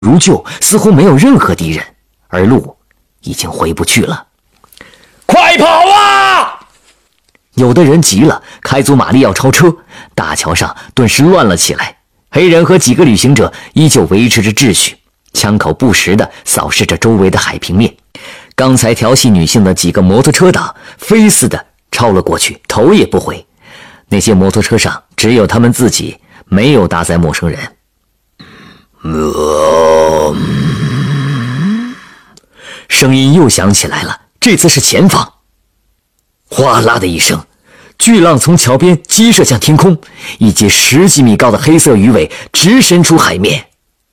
如旧，似乎没有任何敌人，而路已经回不去了。 快跑啊！ 有的人急了，开足马力要超车，大桥上顿时乱了起来。黑人和几个旅行者依旧维持着秩序，枪口不时地扫视着周围的海平面。刚才调戏女性的几个摩托车党飞似的超了过去，头也不回。那些摩托车上只有他们自己，没有搭载陌生人。声音又响起来了，这次是前方。哗啦的一声，巨浪从桥边激射向天空，一截10几米高的黑色鱼尾直伸出海面。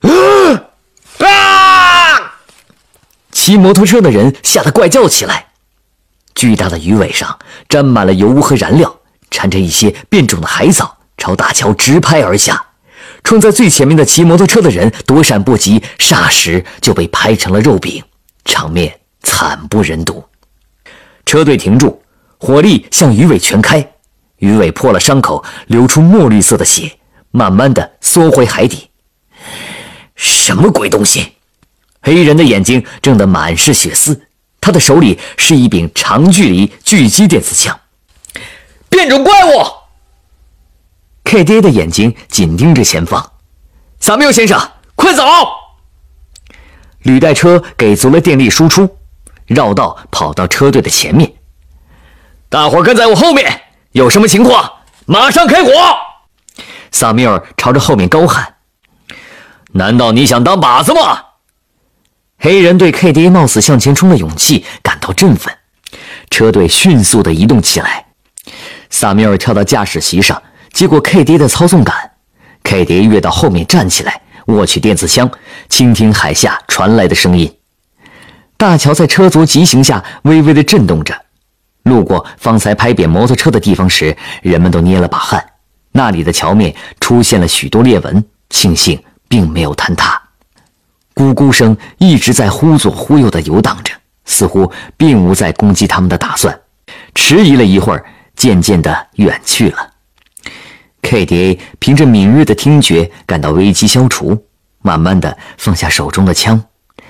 骑摩托车的人吓得怪叫起来。巨大的鱼尾上沾满了油污和燃料，缠着一些变种的海藻，朝大桥直拍而下。冲在最前面的骑摩托车的人躲闪不及，霎时就被拍成了肉饼，场面惨不忍睹。车队停住，火力向鱼尾全开，鱼尾破了伤口，流出墨绿色的血，慢慢的缩回海底。什么鬼东西？黑人的眼睛睁得满是血丝，他的手里是一柄长距离狙击电子枪。 变种怪物 ！KDA 的眼睛紧盯着前方。萨缪先生，快走！履带车给足了电力输出，绕道跑到车队的前面。大伙跟在我后面，有什么情况马上开火！萨缪尔朝着后面高喊。难道你想当靶子吗？黑人对 KDA 冒死向前冲的勇气感到振奋，车队迅速地移动起来。萨缪尔跳到驾驶席上，接过 KDA 的操纵杆。KDA 跃到后面站起来，握取电子枪，倾听海下传来的声音。大桥在车族疾行下微微地震动着。路过方才拍扁摩托车的地方时，人们都捏了把汗，那里的桥面出现了许多裂纹，庆幸并没有坍塌。咕咕声一直在忽左忽右地游荡着，似乎并无在攻击他们的打算。迟疑了一会儿，渐渐地远去了。KDA 凭着敏锐的听觉感到危机消除，慢慢地放下手中的枪。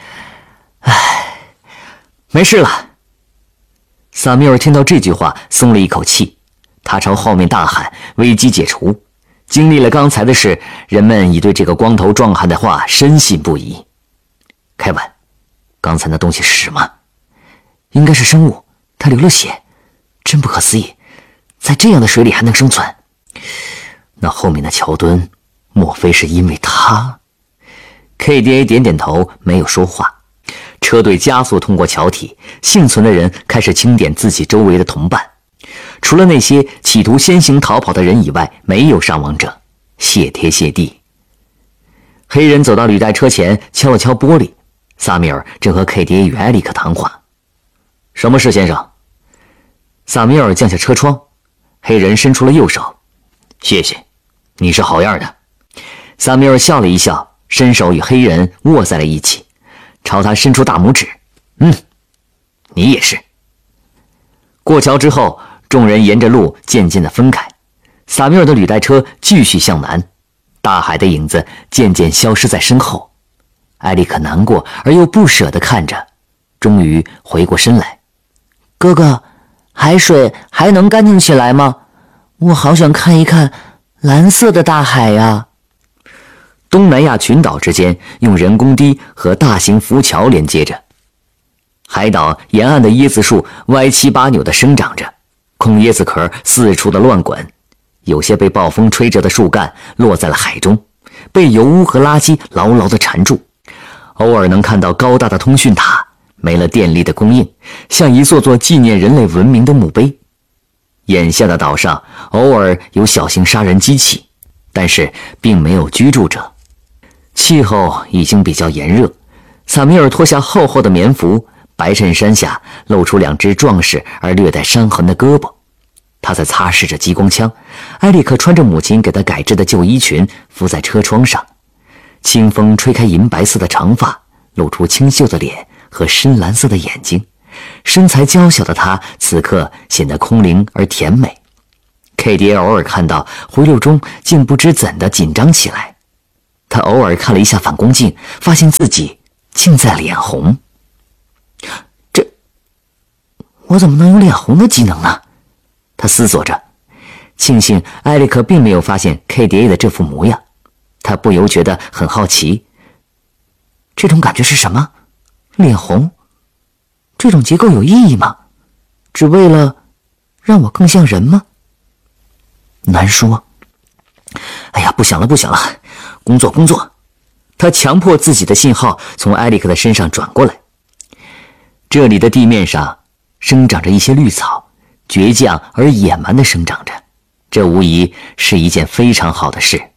没事了。萨缪尔听到这句话松了一口气，他朝后面大喊，危机解除。经历了刚才的事，人们已对这个光头壮汉的话深信不疑。凯文，刚才那东西是什么？应该是生物，它流了血，真不可思议，在这样的水里还能生存。那后面的桥墩，莫非是因为它？KDA 点点头，没有说话。车队加速通过桥体，幸存的人开始清点自己周围的同伴。除了那些企图先行逃跑的人以外，没有伤亡者，谢天谢地。黑人走到履带车前，敲了敲玻璃。萨米尔正和 KDA 与埃里克谈话。什么事，先生？萨米尔降下车窗，黑人伸出了右手。谢谢，你是好样的。萨米尔笑了一笑，伸手与黑人握在了一起，朝他伸出大拇指。你也是。过桥之后，众人沿着路渐渐地分开。萨米尔的履带车继续向南，大海的影子渐渐消失在身后。埃里克难过而又不舍地看着，终于回过身来。哥哥，海水还能干净起来吗？我好想看一看蓝色的大海呀。东南亚群岛之间用人工堤和大型浮桥连接着，海岛沿岸的椰子树歪七八扭地生长着，空椰子壳四处的乱滚，有些被暴风吹折的树干落在了海中，被油污和垃圾牢牢地缠住。偶尔能看到高大的通讯塔，没了电力的供应，像一座座纪念人类文明的墓碑。眼下的岛上偶尔有小型杀人机器，但是并没有居住者。气候已经比较炎热，萨米尔脱下厚厚的棉服，白衬衫下露出2只壮实而略带伤痕的胳膊。他在擦拭着激光枪，埃里克穿着母亲给他改制的旧衣裙伏在车窗上，清风吹开银白色的长发，露出清秀的脸和深蓝色的眼睛。身材娇小的她此刻显得空灵而甜美。KDA 偶尔看到，回路中竟不知怎的紧张起来。 他偶尔看了一下反光镜，发现自己竟在脸红。我怎么能有脸红的机能呢？他思索着。庆幸艾利克并没有发现 KDA 的这副模样，他不由觉得很好奇。这种感觉是什么？脸红？这种结构有意义吗？只为了让我更像人吗？难说。哎呀，不想了，工作。他强迫自己的信号从艾利克的身上转过来。这里的地面上生长着一些绿草，倔强而野蛮地生长着，这无疑是一件非常好的事。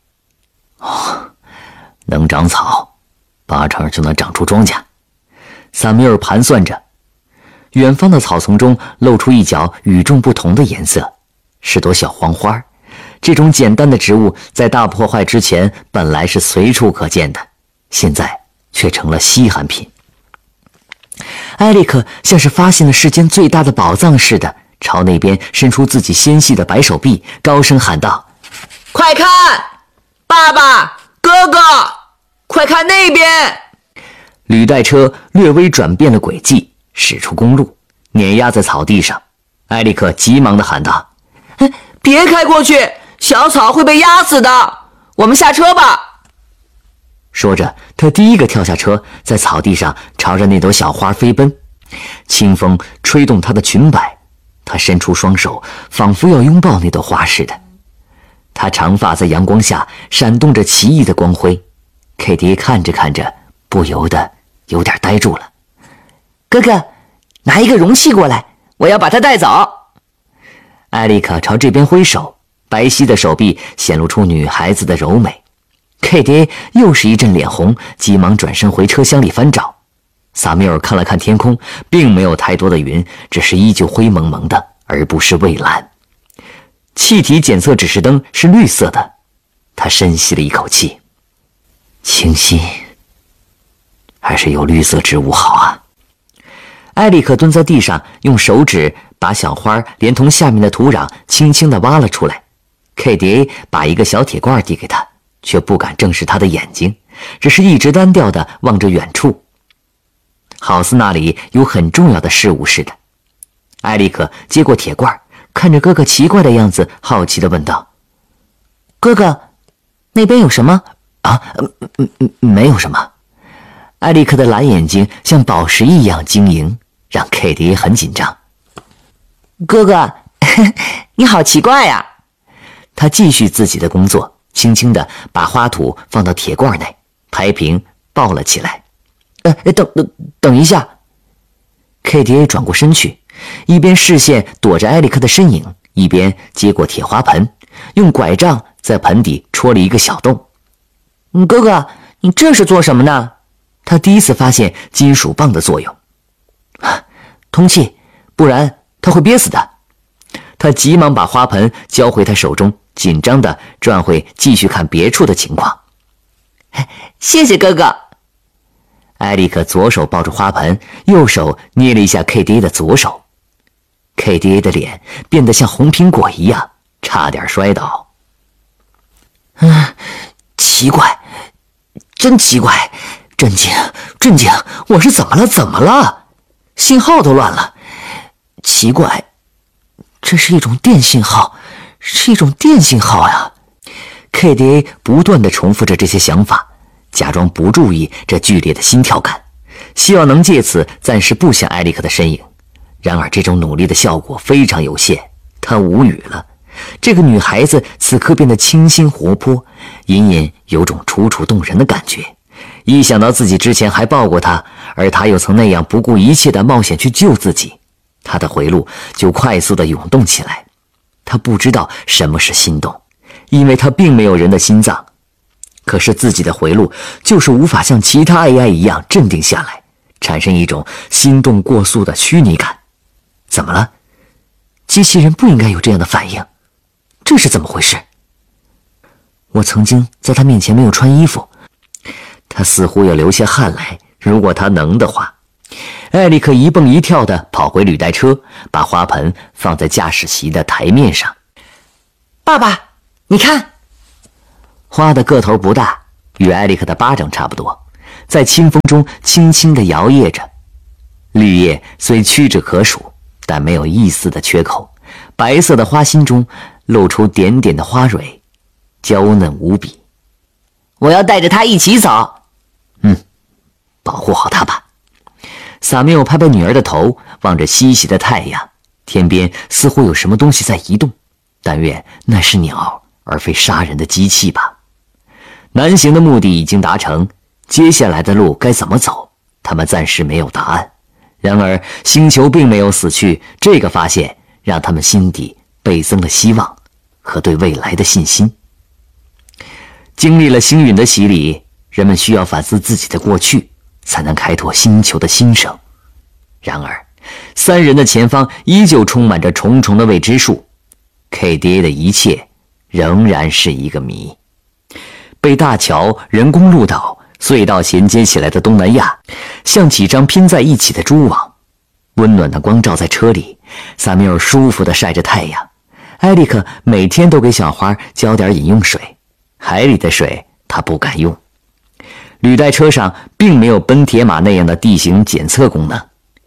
能长草，8成就能长出庄稼。萨米尔盘算着。远方的草丛中露出一角与众不同的颜色，是朵小黄花。这种简单的植物在大破坏之前本来是随处可见的，现在却成了稀罕品。艾利克像是发现了世间最大的宝藏似的，朝那边伸出自己纤细的白手臂，高声喊道： 快看，爸爸，哥哥，快看那边！ 履带车略微转变了轨迹，驶出公路，碾压在草地上。艾利克急忙地喊道： 别开过去，小草会被压死的，我们下车吧。 说着，他第一个跳下车，在草地上朝着那朵小花飞奔。清风吹动他的裙摆，他伸出双手，仿佛要拥抱那朵花似的。他长发在阳光下闪动着奇异的光辉。KD 看着看着，不由得有点呆住了。 哥哥，拿一个容器过来，我要把它带走。 艾丽卡朝这边挥手，白皙的手臂显露出女孩子的柔美。KD 又是一阵脸红，急忙转身回车厢里翻找。萨米尔看了看天空，并没有太多的云，只是依旧灰蒙蒙的，而不是蔚蓝。气体检测指示灯是绿色的，他深吸了一口气，清晰，还是有绿色植物好啊。艾利克蹲在地上，用手指把小花连同下面的土壤轻轻地挖了出来。KDA 把一个小铁罐递给他，却不敢正视他的眼睛，只是一直单调地望着远处，好似那里有很重要的事物似的。艾利克接过铁罐，看着哥哥奇怪的样子，好奇地问道：哥哥，那边有什么？没有什么。艾利克的蓝眼睛像宝石一样晶莹，让 KD 很紧张。 哥哥，你好奇怪呀。 他继续自己的工作，轻轻地把花土放到铁罐内，拍平抱了起来。等一下。KDA 转过身去，一边视线躲着艾利克的身影，一边接过铁花盆，用拐杖在盆底戳了一个小洞。 哥哥，你这是做什么呢？ 他第一次发现金属棒的作用。通气，不然他会憋死的。他急忙把花盆交回他手中，紧张地转回继续看别处的情况。 谢谢哥哥。 艾利克左手抱住花盆，右手捏了一下 KDA 的左手。KDA 的脸变得像红苹果一样，差点摔倒。奇怪，真奇怪，震惊，我是怎么了？信号都乱了。奇怪，这是一种电信号，呀。KDA 不断地重复着这些想法，假装不注意这剧烈的心跳感，希望能借此暂时不想艾利克的身影。然而这种努力的效果非常有限，他无语了。这个女孩子此刻变得清新活泼，隐隐有种楚楚动人的感觉。一想到自己之前还抱过她，而她又曾那样不顾一切的冒险去救自己，她的回路就快速的涌动起来。她不知道什么是心动，因为她并没有人的心脏。可是自己的回路就是无法像其他 AI 一样镇定下来，产生一种心动过速的虚拟感。怎么了？机器人不应该有这样的反应，这是怎么回事？我曾经在他面前没有穿衣服，他似乎要流下汗来，如果他能的话。艾利克一蹦一跳地跑回履带车，把花盆放在驾驶席的台面上。 爸爸，你看。 花的个头不大， 与艾利克的巴掌差不多，在清风中轻轻地摇曳着。绿叶虽屈指可数，但没有一丝的缺口，白色的花心中露出点点的花蕊，娇嫩无比。 我要带着他一起走。 保护好他吧。萨缪拍拍女儿的头，望着西西的太阳，天边似乎有什么东西在移动，但愿那是鸟，而非杀人的机器吧。南行的目的已经达成，接下来的路该怎么走，他们暂时没有答案。然而星球并没有死去，这个发现让他们心底倍增了希望和对未来的信心。经历了星陨的洗礼，人们需要反思自己的过去，才能开拓星球的新生。然而三人的前方依旧充满着重重的未知数， KDA 的一切仍然是一个谜。被大桥、人工路岛、隧道衔接起来的东南亚，像几张拼在一起的蛛网。温暖的光照在车里，萨缪尔舒服地晒着太阳。艾利克每天都给小花浇点饮用水，海里的水他不敢用。履带车上并没有奔铁马那样的地形检测功能，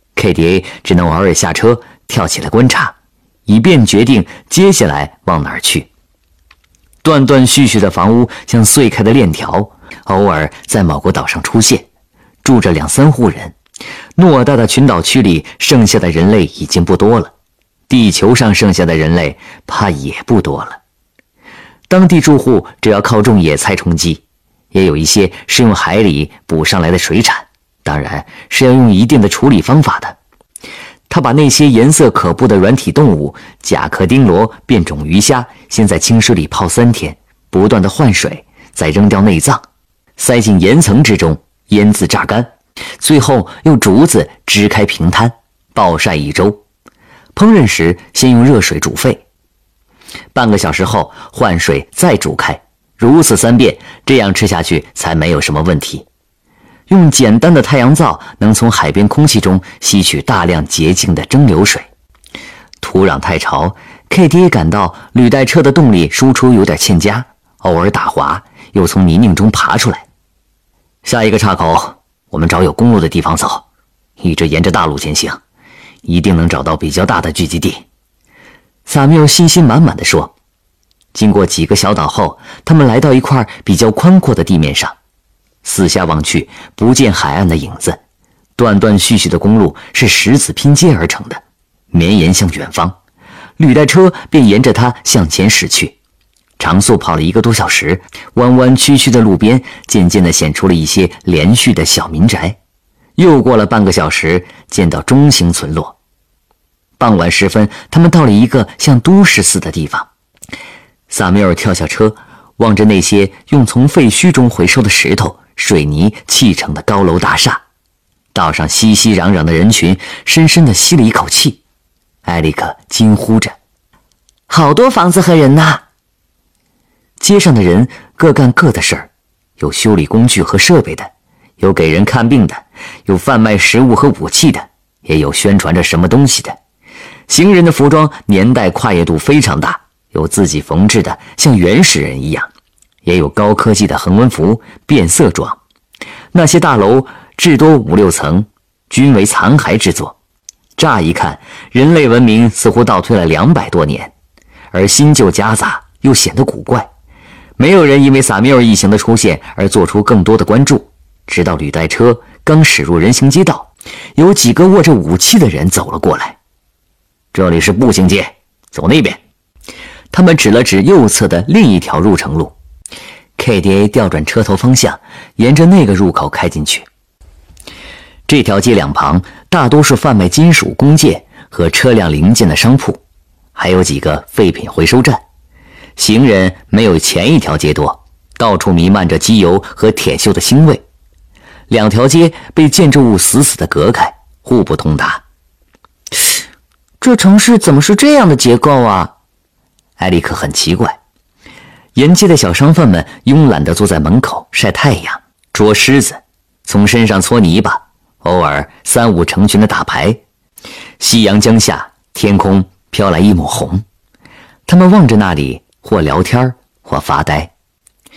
KDA 只能偶尔下车跳起来观察，以便决定接下来往哪儿去。断断续续的房屋像碎开的链条，偶尔在某个岛上出现，住着2-3户人。偌大的群岛区里剩下的人类已经不多了，地球上剩下的人类怕也不多了。当地住户只要靠种野菜充饥，也有一些是用海里捕上来的水产，当然是要用一定的处理方法的。他把那些颜色可怖的软体动物甲壳丁螺变种鱼虾先在清水里泡3天，不断的换水，再扔掉内脏，塞进岩层之中腌渍榨干，最后用竹子支开平摊，暴晒1周。烹饪时先用热水煮沸，半个小时后换水再煮开，如此3遍，这样吃下去才没有什么问题。用简单的太阳皂能从海边空气中吸取大量洁净的蒸馏水。土壤太潮， KDA 感到履带车的动力输出有点欠佳，偶尔打滑，又从泥泞中爬出来。下一个岔口，我们找有公路的地方走，一直沿着大路前行，一定能找到比较大的聚集地。萨缪信心满满地说。经过几个小岛后，他们来到一块比较宽阔的地面上，四下望去，不见海岸的影子，断断续续的公路是石子拼接而成的，绵延向远方。履带车便沿着它向前驶去，长速跑了1个多小时，弯弯曲曲的路边渐渐地显出了一些连续的小民宅。又过了半个小时，见到中型村落。傍晚时分，他们到了一个像都市似的地方。萨缪尔跳下车，望着那些用从废墟中回收的石头、水泥砌成的高楼大厦，道上熙熙攘攘的人群，深深地吸了一口气。艾利克惊呼着：“好多房子和人呐！”街上的人各干各的事儿，有修理工具和设备的，有给人看病的，有贩卖食物和武器的，也有宣传着什么东西的。行人的服装年代跨越度非常大，有自己缝制的像原始人一样，也有高科技的横纹服、变色装。那些大楼至多5-6层，均为残骸之作。乍一看，人类文明似乎倒退了200多年，而新旧夹杂又显得古怪。没有人因为萨缪尔一行的出现而做出更多的关注，直到履带车刚驶入人行街道，有几个握着武器的人走了过来。这里是步行街，走那边。他们指了指右侧的另一条入城路。KDA 调转车头方向，沿着那个入口开进去。这条街两旁大多是贩卖金属工件和车辆零件的商铺，还有几个废品回收站。行人没有前一条街多，到处弥漫着机油和铁锈的腥味。2条街被建筑物死死地隔开，互不通达。这城市怎么是这样的结构啊？艾利克很奇怪。沿街的小商贩们慵懒地坐在门口晒太阳、捉虱子，从身上搓泥巴，偶尔3-5成群的打牌。夕阳将下，天空飘来一抹红。他们望着那里，或聊天或发呆。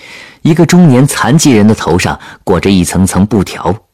一个中年残疾人的头上裹着一层层布条，